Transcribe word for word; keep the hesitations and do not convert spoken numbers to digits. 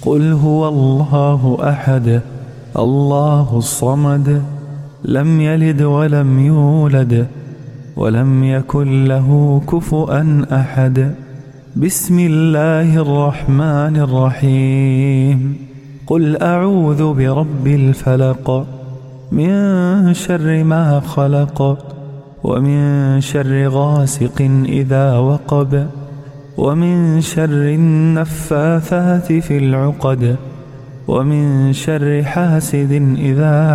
قل هو الله أحد الله الصمد لم يلد ولم يولد ولم يكن له كفؤا أحد. بسم الله الرحمن الرحيم. قل أعوذ برب الفلق من شر ما خلق ومن شر غاسق إذا وقب ومن شر النفاثات في العقد ومن شر حاسد إذا